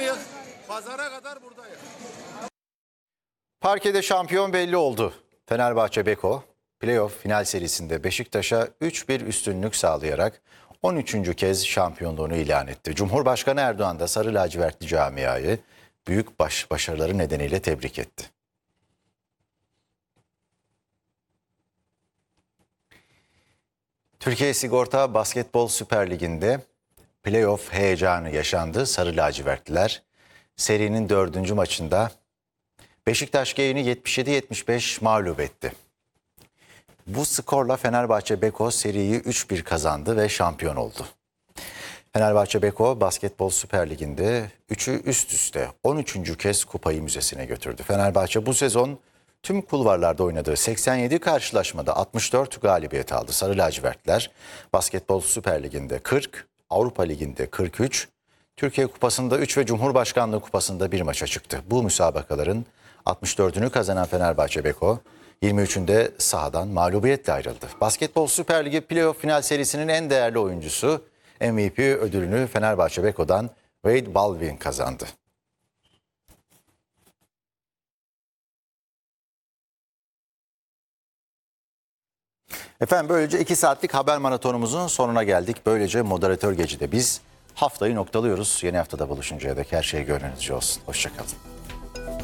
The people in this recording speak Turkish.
mıyız? Pazara kadar buradayız. Parkede şampiyon belli oldu. Fenerbahçe Beko, playoff final serisinde Beşiktaş'a 3-1 üstünlük sağlayarak 13. kez şampiyonluğunu ilan etti. Cumhurbaşkanı Erdoğan da Sarı Lacivertli camiayı büyük başarıları nedeniyle tebrik etti. Türkiye Sigorta Basketbol Süper Ligi'nde playoff heyecanı yaşandı. Sarı lacivertliler serinin 4. maçında Beşiktaş Geyik'i 77-75 mağlup etti. Bu skorla Fenerbahçe Beko seriyi 3-1 kazandı ve şampiyon oldu. Fenerbahçe Beko Basketbol Süper Ligi'nde 3'ü üst üste 13. kez kupayı müzesine götürdü. Fenerbahçe bu sezon tüm kulvarlarda oynadığı 87 karşılaşmada 64 galibiyet aldı. Sarı lacivertler Basketbol Süper Ligi'nde 40, Avrupa Ligi'nde 43, Türkiye Kupası'nda 3 ve Cumhurbaşkanlığı Kupası'nda 1 maça çıktı. Bu müsabakaların 64'ünü kazanan Fenerbahçe Beko 23'ünde sahadan mağlubiyetle ayrıldı. Basketbol Süper Ligi playoff final serisinin en değerli oyuncusu MVP ödülünü Fenerbahçe Beko'dan Wade Baldwin kazandı. Efendim böylece 2 saatlik haber maratonumuzun sonuna geldik. Böylece moderatör gecede biz haftayı noktalıyoruz. Yeni haftada buluşuncaya dek her şey gönlünüzce olsun. Hoşça kalın.